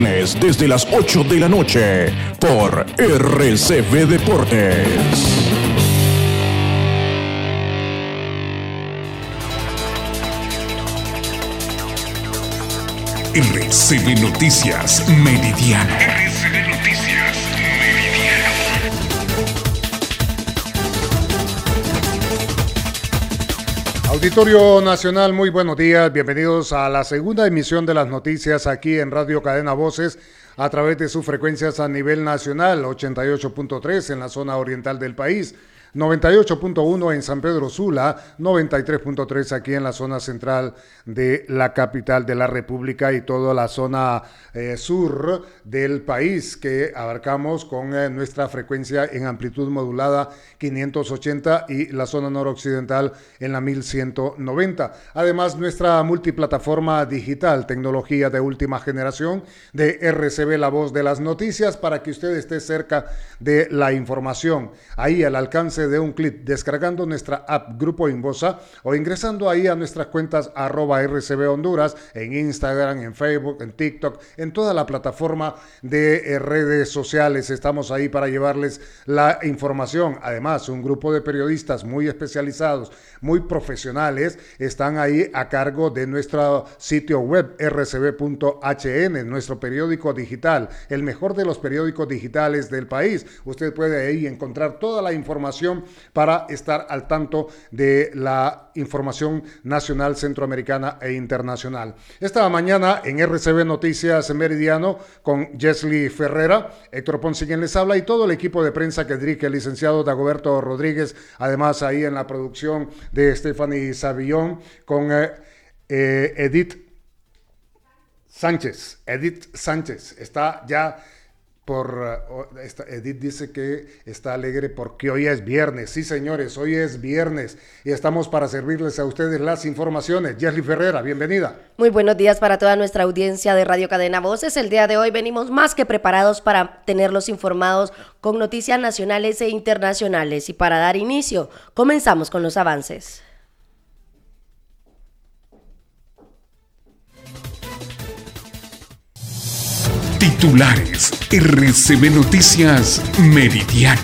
Desde las 8 de la noche por RCB Deportes. RCB Noticias Meridiano. RCB Noticias Meridiano. Auditorio Nacional, muy buenos días. Bienvenidos a la segunda emisión de las noticias aquí en Radio Cadena Voces a través de sus frecuencias a nivel nacional, 88.3 en la zona oriental del país, 98.1 en San Pedro Sula, 93.3 aquí en la zona central de la capital de la República y toda la zona sur del país que abarcamos con nuestra frecuencia en amplitud modulada 580 y la zona noroccidental en la 1190. Además, nuestra multiplataforma digital, tecnología de última generación de RCB La Voz de las Noticias, para que usted esté cerca de la información. Ahí al alcance de un clic, descargando nuestra app Grupo Inbosa o ingresando ahí a nuestras cuentas @RCB Honduras en Instagram, en Facebook, en TikTok, en toda la plataforma de redes sociales. Estamos ahí para llevarles la información. Además, un grupo de periodistas muy especializados, muy profesionales, están ahí a cargo de nuestro sitio web rcb.hn, nuestro periódico digital, el mejor de los periódicos digitales del país. Usted puede ahí encontrar toda la información para estar al tanto de la información nacional, centroamericana e internacional. Esta mañana en RCB Noticias Meridiano con Jesly Ferrera, Héctor Ponce quien les habla y todo el equipo de prensa que dirige el licenciado Dagoberto Rodríguez, además ahí en la producción de Stephanie Savillón con Edith Sánchez está ya Edith dice que está alegre porque hoy es viernes. Sí, señores, hoy es viernes y estamos para servirles a ustedes las informaciones. Jesly Ferrera, bienvenida. Muy buenos días para toda nuestra audiencia de Radio Cadena Voces. El día de hoy venimos más que preparados para tenerlos informados con noticias nacionales e internacionales. Y para dar inicio, comenzamos con los avances. Titulares, RCB Noticias Meridiano.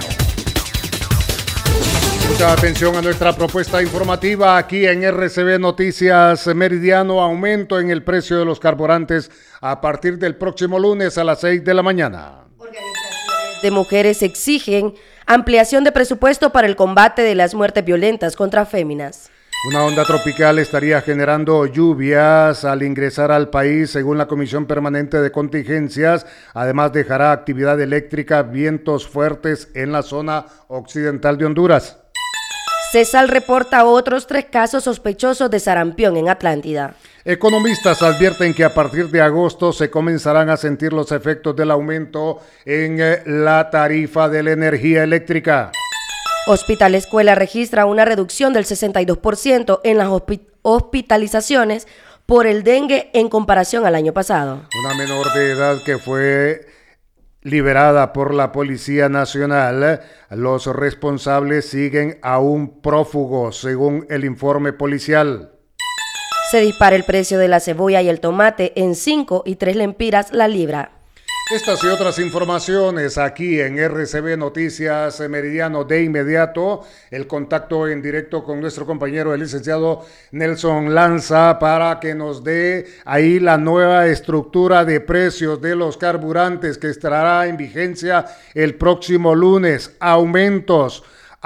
Mucha atención a nuestra propuesta informativa aquí en RCB Noticias Meridiano. Aumento en el precio de los carburantes a partir del próximo lunes a las 6 de la mañana. Organizaciones de mujeres exigen ampliación de presupuesto para el combate de las muertes violentas contra féminas. Una onda tropical estaría generando lluvias al ingresar al país, según la Comisión Permanente de Contingencias. Además, dejará actividad eléctrica, vientos fuertes en la zona occidental de Honduras. CESAL reporta otros 3 casos sospechosos de sarampión en Atlántida. Economistas advierten que a partir de agosto se comenzarán a sentir los efectos del aumento en la tarifa de la energía eléctrica. Hospital Escuela registra una reducción del 62% en las hospitalizaciones por el dengue en comparación al año pasado. Una menor de edad que fue liberada por la Policía Nacional. Los responsables siguen aún prófugos, según el informe policial. Se dispara el precio de la cebolla y el tomate en 5 y 3 lempiras la libra. Estas y otras informaciones aquí en RCB Noticias Meridiano. De inmediato, el contacto en directo con nuestro compañero, el licenciado Nelson Lanza, para que nos dé ahí la nueva estructura de precios de los carburantes que estará en vigencia el próximo lunes. Aumentos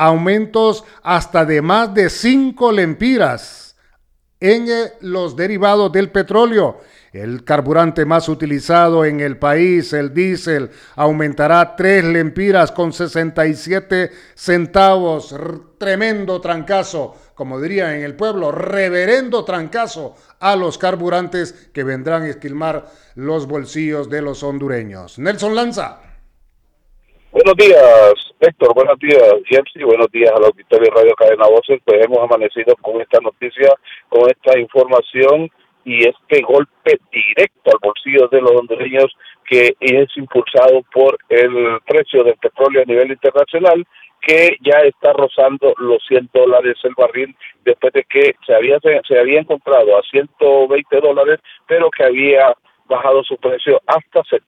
hasta de más de 5 lempiras en los derivados del petróleo. El carburante más utilizado en el país, el diésel, aumentará 3 lempiras con 67 centavos. Tremendo trancazo, como diría en el pueblo, reverendo trancazo a los carburantes que vendrán a esquilmar los bolsillos de los hondureños. Nelson Lanza. Buenos días, Héctor. Buenos días, Jepsi. Buenos días al auditorio de Radio Cadena Voces. Pues hemos amanecido con esta noticia, con esta información y este golpe directo al bolsillo de los hondureños que es impulsado por el precio del petróleo a nivel internacional, que ya está rozando los $100 el barril, después de que se había encontrado a $120, pero que había bajado su precio hasta